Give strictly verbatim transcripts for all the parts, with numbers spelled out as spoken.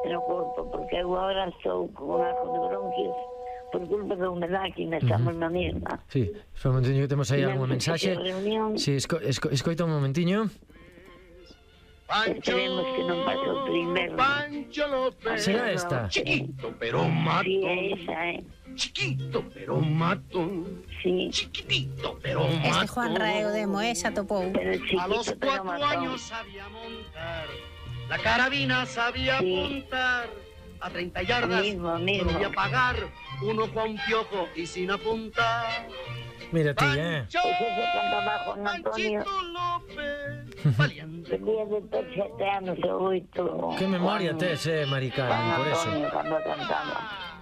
no corpo, porque eu agora estou con arco de bronquios por culpa da humedad que me estamos na mesma. Sí, espera un momentiño que temos aí alguna mensaxe. Sí, esco, esco, escoita un momentiño. Esperemos que non pase outro inverno. Será esta? Chiquito pero matón. Sí, é esa, eh. Chiquito pero matón. Sí. Chiquitito pero matón. Este Juan Raeo Demo, eh, xa topou. Pero chiquito, A los pero cuatro matón. años sabía montar, la carabina sabía Sí. apuntar, a treinta yardas Mismo, mismo. no podía pagar, uno con un piojo y sin apuntar. Mira ti, eh. Eso se cantaba Juan Antonio. Panchito López, valiente. Tenía de sete anos ou oito. Que memoria Juan- tes, eh, Mari Carmen, Juan por eso. Antonio, cando cantaba.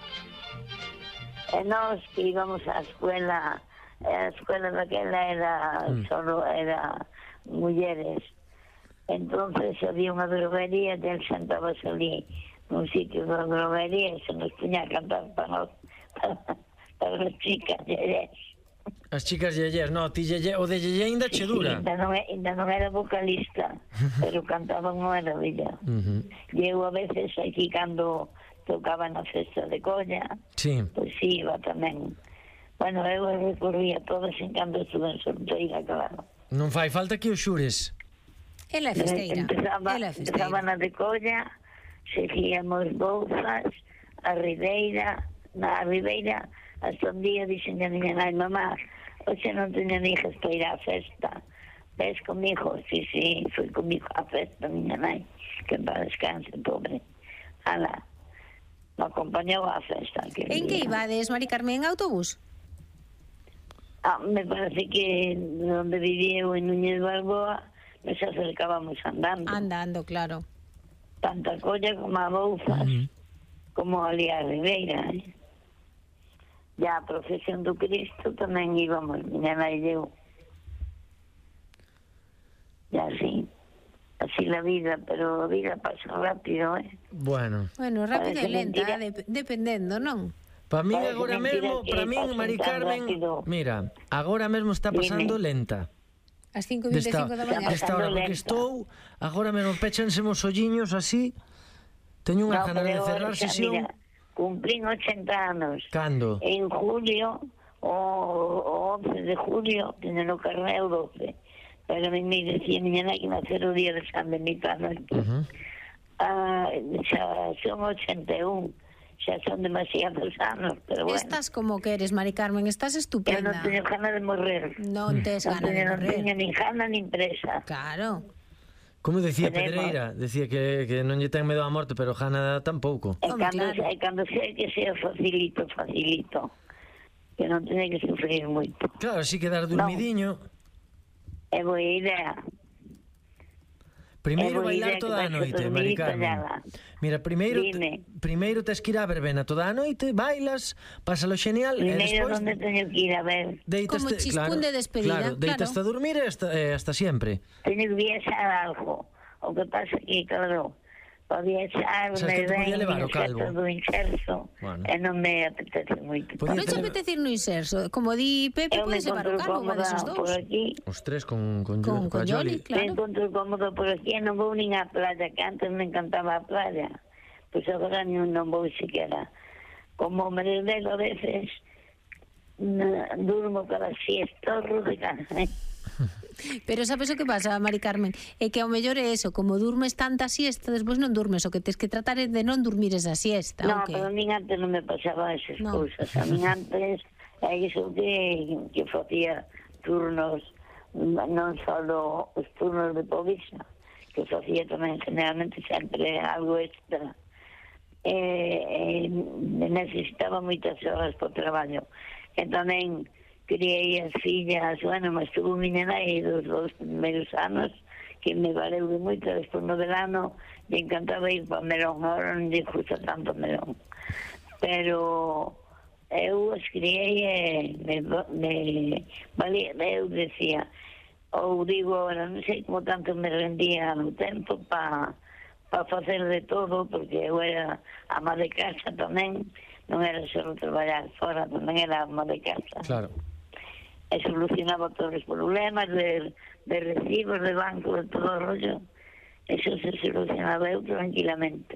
E nós que íbamos á escuela, a escuela daquela era Mm. solo era mulleres. Entonces había unha droguería e él sentábase ali nun sitio da droguería e se nos puña a cantar para nós, para, para as chicas e As chicas yeyes, no, ti yeye, o de yeye ainda che dura. Ainda non, ainda non era vocalista, pero cantaba unha maravilla. Uh -huh. E eu a veces aquí cando tocaba na festa de colla, Sí. pois sí, iba tamén. Bueno, eu recorría todas en cando estuve en solteira, claro. Non fai falta que o xures. Ela é festeira. Empezaba, Ela é empezaba festeira. na de colla, seguíamos Bouzas, a Ribeira, na Ribeira, hasta un día dixen a miña nai, mamá, hoxe non teño hijas para ir á festa. Ves comigo? Sí, sí, fui comigo á festa, miña nai, que para descanse, pobre. Ala, me acompañou á festa. Que En que ibades, Mari Carmen, en autobús? Ah, me parece que donde vivía eu en Núñez Balboa, nos acercábamos andando. Andando, claro. Tanto a colla como a Bouzas, Uh -huh. como ali a Ribeira, eh? Ya a procesión do Cristo tamén íbamos, miña nai e eu. E así, así la vida, pero a vida pasa rápido, eh? Bueno. Bueno, rápido Parece e lenta, mentira. dep dependendo, non? Para min Parece agora mentira mesmo, que para min, pasen Mari tan Carmen, rápido. mira, agora mesmo está pasando Dime. lenta. As cinco e vinte e cinco da mañá. Desta hora, porque lenta. estou, agora mesmo péchanse os olliños así, teño unha No, ganas de pero cerrar ahora xa, sesión. mira, cumplín ochenta anos. Cando? En julio, o, o once de julio, teño no carné o doce. Pero a mí me decía miña nai que nacer o día de San Benito a noite. Uh -huh. Ah, xa son ochenta e un, xa son demasiados anos, pero bueno. Estás como que eres, Mari Carmen, estás Eu non estupenda. teño gana de morrer. Non tes Non gana de teño, non teño morrer. nin gana nin presa. Claro. Como decía Tenemos. Pedreira, decía que, que non lle ten medo á morte, pero Jana tampouco. E Home, cando, claro. e cando sei que sea facilito, facilito. Que non teño que sufrir moito. Claro, así quedar dormidiño. É boa idea. Primeiro É boa bailar idea que toda a vais a noite, dormir Mari e Carmen. callada. Mira, primeiro Dime. primeiro tes que ir á verbena toda a noite, bailas, pásalo genial e Primeiro despois onde teño que ir a ver. deitas Como chispún de despedida, Claro, deitas claro. a dormir e hasta, eh, hasta siempre. Teño que viaxar algo. O que pasa que, claro, para viaxar Sabes me que te podía ven levar o os calvo? gestos do inserso Bueno. e non me apetece moito. Podía Non che tele- apetece ir no inserso. Como di Pepe, Eu me podes levar o encontro carro, unha cómoda desos por dous. aquí. Os tres con con, Con- con Yoli, Yoli. claro. Me encontro cómodo por aquí e non vou nin á playa, que antes me encantaba a playa. Pois agora non, non vou siquiera. Como me desvelo a veces, na, durmo cada siesta, de casa, eh? Pero sabes o que pasa, Mari Carmen? É que ao mellor é eso, como durmes tanta siesta, despois non durmes, o que tens que tratar é de non dormir esa siesta, No, o que? pero a min antes non me pasaba esas No. cousas. A min antes é iso que, que facía turnos, non só os turnos de povisa, que facía tamén generalmente sempre algo extra. E, e necesitaba moitas horas para o traballo. E tamén criei as fillas, bueno, mas tuvo miña nai dos dos primeiros anos que me valeu de moito, despois no verano me encantaba ir para Melón, agora non lle gusta tanto Melón, pero eu as criei e me, me valía, eu decía, ou digo agora, non sei como tanto me rendía no tempo para pa facer de todo, porque eu era ama de casa tamén, non era só traballar fora, tamén era ama de casa. Claro. E solucionaba todos os problemas de, de recibos, de banco, de todo o rollo. Eso se solucionaba eu tranquilamente.